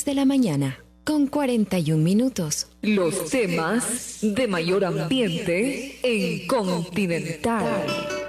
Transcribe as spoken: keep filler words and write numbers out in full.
diez de la mañana, con cuarenta y un minutos. Los temas de mayor ambiente en Continental.